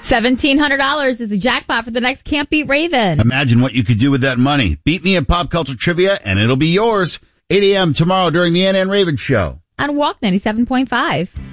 $1,700 is the jackpot for the next Can't Beat Raven. Imagine what you could do with that money. Beat me at Pop Culture Trivia, and it'll be yours. 8 a.m. tomorrow during the Ann Raven Show. On Walk 97.5.